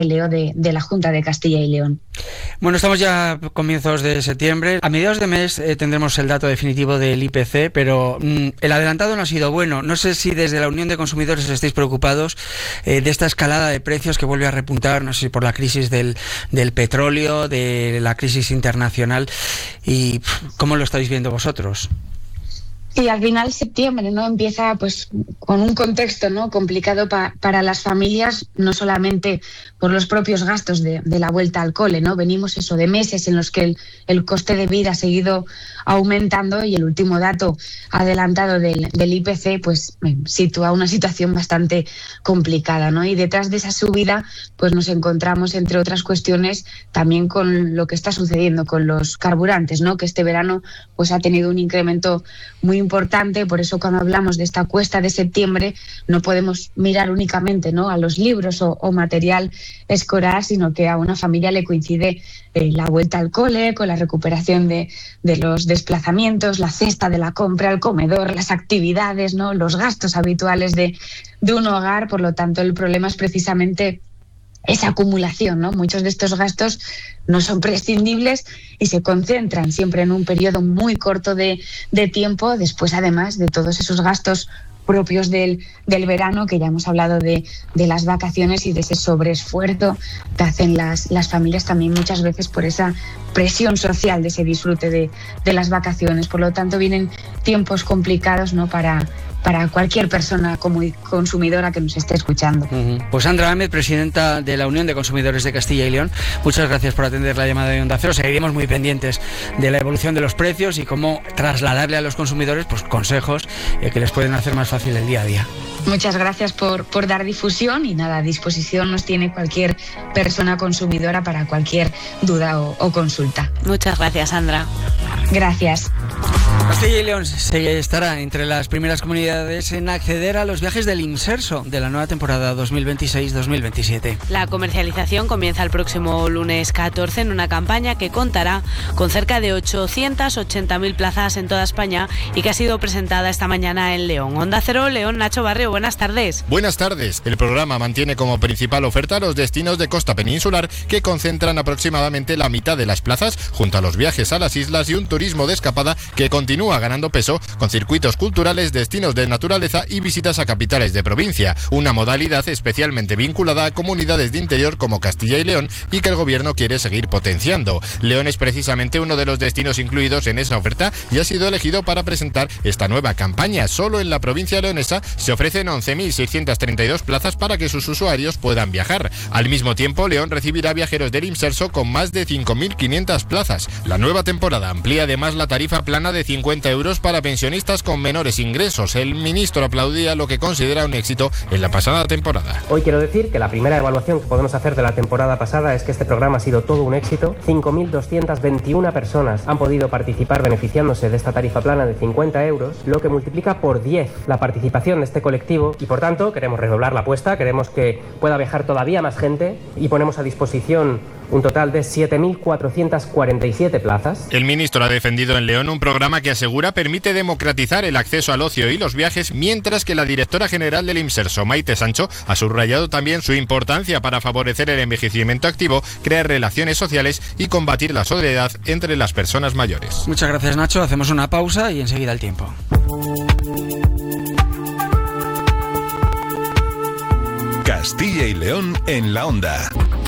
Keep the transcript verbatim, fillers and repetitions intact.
Leo de, de la Junta de Castilla y León. Bueno, estamos ya a comienzos de septiembre. A mediados de mes eh, tendremos el dato definitivo del I P C, pero mmm, el adelantado no ha sido bueno. No sé si desde la Unión de Consumidores estáis preocupados eh, de esta escalada de precios que vuelve a repuntar, no sé si por la crisis del, del petróleo, de la crisis internacional, y pff, ¿cómo lo estáis viendo vosotros? Y al final septiembre, ¿no? Empieza pues con un contexto, ¿no? complicado pa, para las familias, no solamente por los propios gastos de, de la vuelta al cole, ¿no? Venimos eso de meses en los que el, el coste de vida ha seguido aumentando, y el último dato adelantado del, del I P C pues sitúa una situación bastante complicada, ¿no? Y detrás de esa subida pues nos encontramos, entre otras cuestiones, también con lo que está sucediendo con los carburantes, ¿no? Que este verano pues ha tenido un incremento muy importante. Por eso, cuando hablamos de esta cuesta de septiembre, no podemos mirar únicamente, ¿no? a los libros o, o material escolar, sino que a una familia le coincide eh, la vuelta al cole, con la recuperación de, de los desplazamientos, la cesta de la compra, el comedor, las actividades, ¿no? los gastos habituales de, de un hogar. Por lo tanto, el problema es precisamente esa acumulación, ¿no? Muchos de estos gastos no son prescindibles y se concentran siempre en un periodo muy corto de, de tiempo, después además de todos esos gastos propios del, del verano, que ya hemos hablado de, de las vacaciones y de ese sobreesfuerzo que hacen las, las familias también muchas veces por esa presión social de ese disfrute de, de las vacaciones. Por lo tanto, vienen tiempos complicados, ¿no? para para cualquier persona como consumidora que nos esté escuchando. Uh-huh. Pues Sandra Ahmed, presidenta de la Unión de Consumidores de Castilla y León, muchas gracias por atender la llamada de Onda Cero. Seguiremos muy pendientes de la evolución de los precios y cómo trasladarle a los consumidores pues consejos eh, que les pueden hacer más fácil el día a día. Muchas gracias por, por dar difusión, y nada, a disposición nos tiene cualquier persona consumidora para cualquier duda o, o consulta. Muchas gracias, Sandra. Gracias. Castilla y León se estará entre las primeras comunidades en acceder a los viajes del Imserso de la nueva temporada dos mil veintiséis dos mil veintisiete. La comercialización comienza el próximo lunes catorce en una campaña que contará con cerca de ochocientas ochenta mil plazas en toda España y que ha sido presentada esta mañana en León. Onda Cero, León, Nacho Barrio, buenas tardes. Buenas tardes. El programa mantiene como principal oferta los destinos de costa peninsular, que concentran aproximadamente la mitad de las plazas, junto a los viajes a las islas y un turismo de escapada que continúa ganando peso con circuitos culturales, destinos de naturaleza y visitas a capitales de provincia, una modalidad especialmente vinculada a comunidades de interior como Castilla y León y que el gobierno quiere seguir potenciando. León es precisamente uno de los destinos incluidos en esa oferta y ha sido elegido para presentar esta nueva campaña. Solo en la provincia leonesa se ofrecen once mil seiscientas treinta y dos plazas para que sus usuarios puedan viajar. Al mismo tiempo, León recibirá viajeros del Imserso con más de cinco mil quinientas plazas. La nueva temporada amplía además la tarifa plana de cincuenta euros para pensionistas con menores ingresos. El ministro aplaudía lo que considera un éxito en la pasada temporada. Hoy quiero decir que la primera evaluación que podemos hacer de la temporada pasada es que este programa ha sido todo un éxito. cinco mil doscientas veintiuna personas han podido participar beneficiándose de esta tarifa plana de cincuenta euros, lo que multiplica por diez la participación de este colectivo, y por tanto queremos redoblar la apuesta, queremos que pueda viajar todavía más gente y ponemos a disposición un total de siete mil cuatrocientas cuarenta y siete plazas. El ministro ha defendido en León un programa que asegura permite democratizar el acceso al ocio y los viajes, mientras que la directora general del Imserso, Maite Sancho, ha subrayado también su importancia para favorecer el envejecimiento activo, crear relaciones sociales y combatir la soledad entre las personas mayores. Muchas gracias, Nacho. Hacemos una pausa y enseguida el tiempo. Castilla y León en la Onda.